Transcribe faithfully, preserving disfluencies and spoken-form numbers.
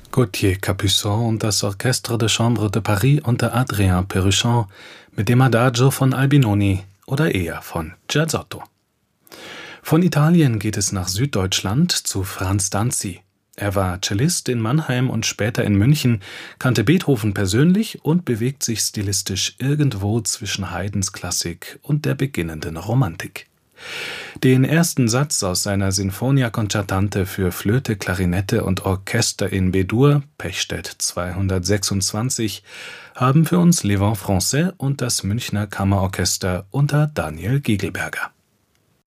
Gauthier Capuçon und das Orchestre de Chambre de Paris unter Adrien Péruchon mit dem Adagio von Albinoni oder eher von Giazzotto. Von Italien geht es nach Süddeutschland zu Franz Danzi. Er war Cellist in Mannheim und später in München, kannte Beethoven persönlich und bewegt sich stilistisch irgendwo zwischen Haydns Klassik und der beginnenden Romantik. Den ersten Satz aus seiner Sinfonia Concertante für Flöte, Klarinette und Orchester in B-Dur, Pechstedt zweihundertsechsundzwanzig, haben für uns Les Vents Français und das Münchner Kammerorchester unter Daniel Gigelberger.